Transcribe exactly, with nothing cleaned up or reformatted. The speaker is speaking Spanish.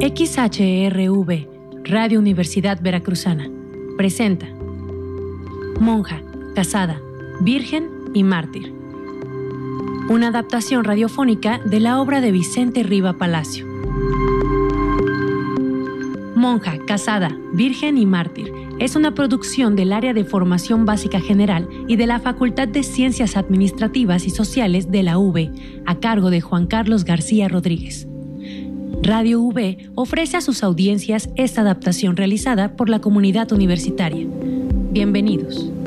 X H R V, Radio Universidad Veracruzana, presenta Monja, casada, virgen y mártir. Una adaptación radiofónica de la obra de Vicente Riva Palacio. Monja, casada, virgen y mártir es una producción del Área de Formación Básica General y de la Facultad de Ciencias Administrativas y Sociales de la U B, a cargo de Juan Carlos García Rodríguez. Radio U B ofrece a sus audiencias esta adaptación realizada por la comunidad universitaria. Bienvenidos.